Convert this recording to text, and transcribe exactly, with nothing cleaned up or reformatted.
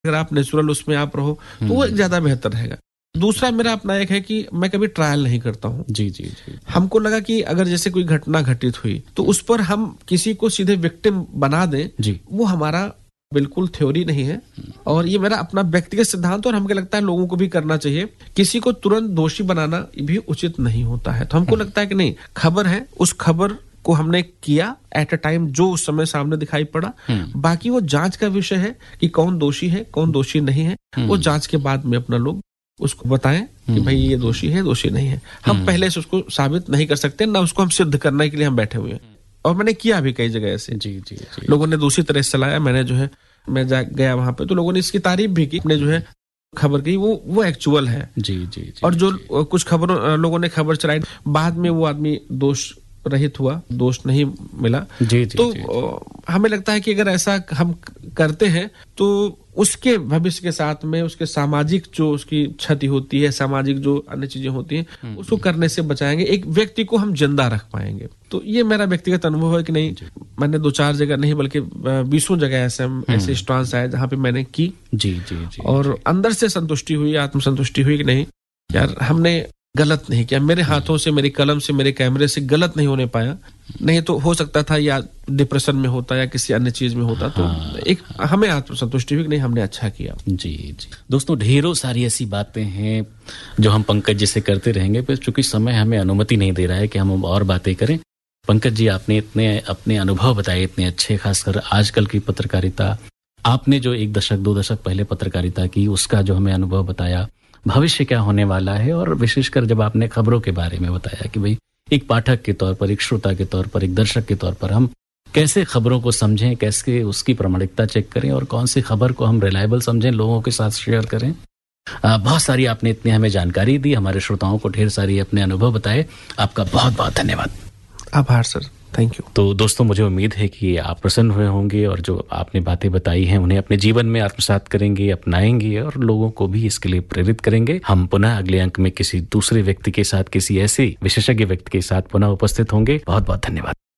अगर आप नेचुरल उसमें आप रहो तो वो ज्यादा बेहतर रहेगा। दूसरा मेरा अपना एक है कि मैं कभी ट्रायल नहीं करता हूँ। जी जी जी। हमको लगा कि अगर जैसे कोई घटना घटित हुई तो उस पर हम किसी को सीधे विक्टिम बना दें, जी, वो हमारा बिल्कुल थ्योरी नहीं है और ये मेरा अपना व्यक्तिगत सिद्धांत और हमको लगता है लोगों को भी करना चाहिए। किसी को तुरंत दोषी बनाना भी उचित नहीं होता है। तो हमको लगता है कि नहीं, खबर है, उस खबर को हमने किया एट अ टाइम जो उस समय सामने दिखाई पड़ा, बाकी वो जांच का विषय है कि कौन दोषी है कौन दोषी नहीं है। वो जांच के बाद में अपना लोग उसको बताएं कि भाई ये दोषी है दोषी नहीं है। हम पहले से उसको साबित नहीं कर सकते, ना उसको हम सिद्ध करने के लिए हम बैठे हुए हैं। और मैंने किया भी कई जगह ऐसे। जी जी जी। लोगों ने दूसरी तरह से चलाया, मैंने जो है मैं जा गया वहां पे तो लोगों ने इसकी तारीफ भी की, अपने जो है खबर की वो वो एक्चुअल है। जी जी जी। और जो जी। कुछ खबरों लोगों ने खबर चलाई बाद में वो आदमी दोष रहित हुआ, दोष नहीं मिला। जी जी, तो जी, जी। हमें लगता है कि अगर ऐसा हम करते हैं तो उसके भविष्य के साथ में उसके सामाजिक जो उसकी क्षति होती है, सामाजिक जो अन्य चीजें होती हैं, उसको करने से बचाएंगे, एक व्यक्ति को हम जिंदा रख पाएंगे। तो ये मेरा व्यक्तिगत अनुभव है कि नहीं, मैंने दो चार जगह नहीं बल्कि बीसों जगह ऐसे ऐसे स्टॉन्स आए जहाँ पे मैंने की। जी जी जी। और अंदर से संतुष्टि हुई, आत्मसंतुष्टि हुई कि नहीं यार हमने गलत नहीं किया, मेरे हाथों से, मेरी कलम से, मेरे कैमरे से गलत नहीं होने पाया। नहीं तो हो सकता था या डिप्रेशन में होता या किसी अन्य चीज में होता। तो हाँ। एक हमें आत्मसंतुष्टि हुई कि नहीं हमने अच्छा किया। जी जी। दोस्तों ढेरों सारी ऐसी बातें हैं जो हम पंकज जी से करते रहेंगे, पर चूंकि समय हमें अनुमति नहीं दे रहा है कि हम और बातें करें। पंकज जी, आपने इतने अपने अनुभव बताए, इतने अच्छे, खासकर आजकल की पत्रकारिता, आपने जो एक दशक दो दशक पहले पत्रकारिता की उसका जो हमें अनुभव बताया, भविष्य क्या होने वाला है, और विशेषकर जब आपने खबरों के बारे में बताया कि भाई एक पाठक के तौर पर, एक श्रोता के तौर पर, एक दर्शक के तौर पर हम कैसे खबरों को समझें, कैसे उसकी प्रामाणिकता चेक करें और कौन सी खबर को हम रिलायबल समझें, लोगों के साथ शेयर करें। आ, बहुत सारी आपने इतनी हमें जानकारी दी, हमारे श्रोताओं को ढेर सारी अपने अनुभव बताए। आपका बहुत बहुत धन्यवाद। आभार सर, थैंक यू। तो दोस्तों, मुझे उम्मीद है कि आप प्रसन्न हुए होंगे और जो आपने बातें बताई हैं उन्हें अपने जीवन में आत्मसात करेंगे, अपनाएंगे और लोगों को भी इसके लिए प्रेरित करेंगे। हम पुनः अगले अंक में किसी दूसरे व्यक्ति के साथ, किसी ऐसे विशेषज्ञ व्यक्ति के साथ पुनः उपस्थित होंगे। बहुत बहुत धन्यवाद।